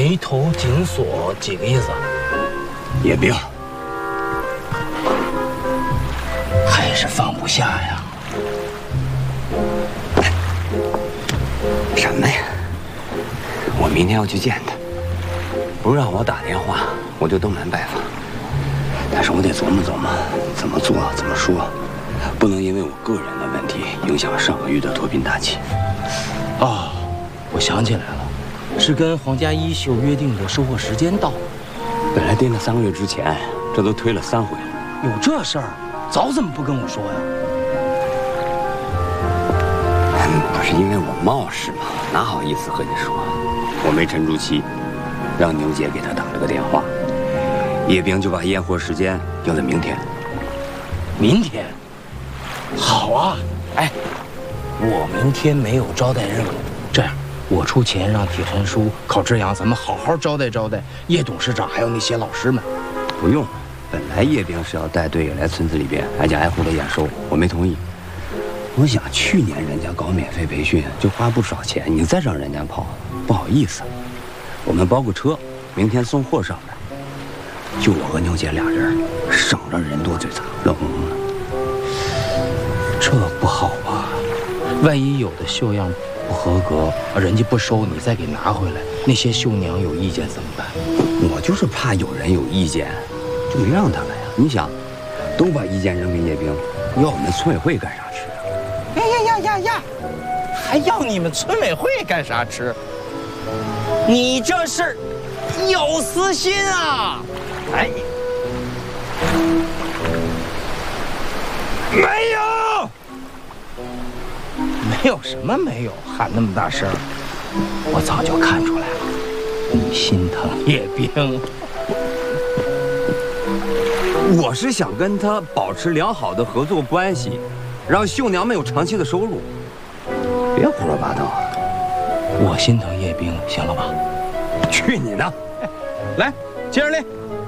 眉头紧锁几个意思？ 叶兵， 还是放不下呀？ 什么呀？我明天要去见他，不让我打电话，我就登门拜访。但是我得琢磨琢磨，怎么做，怎么说，不能因为我个人的问题影响上个月的脱贫大计。 哦，我想起来了，是跟黄家一秀约定的收获时间到。 本来定了3个月之前，这都推了3回了。 有这事儿，早怎么不跟我说呀？ 不是因为我冒失吗？哪好意思和你说？我没沉住气，让牛姐给他打了个电话，叶兵就把验货时间定在明天。 明天？好啊！哎，我明天没有招待任务，这样我出钱让铁陈叔、郝志阳咱们好好招待招待叶董事长还有那些老师们。 不用，本来叶兵是要带队来村子里边挨家挨户的验收，我没同意。我想去年人家搞免费培训就花不少钱，你再让人家跑，不好意思。我们包个车，明天送货上来，就我和牛姐俩人，省着人多嘴杂，乐哼哼的。 这不好吧？万一有的绣样不合格，人家不收，你再给拿回来，那些绣娘有意见怎么办？ 我就是怕有人有意见，就没让他们呀。你想，都把意见扔给叶兵，要我们村委会干啥吃啊？ 呀！还要你们村委会干啥吃？你这是有私心啊！哎，没有什么没有，喊那么大声，我早就看出来了，你心疼叶兵。 我是想跟他保持良好的合作关系，让绣娘们有长期的收入。别胡说八道！ 我心疼叶兵，行了吧？ 去你的！ 来，接着练。